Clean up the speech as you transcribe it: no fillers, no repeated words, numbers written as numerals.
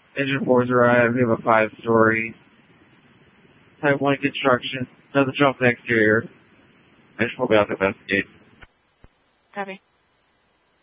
Engine 4's arrived. We have a 5-story. Type 1 construction. Another jump in the exterior. Engine 4 will be out to investigate. Copy.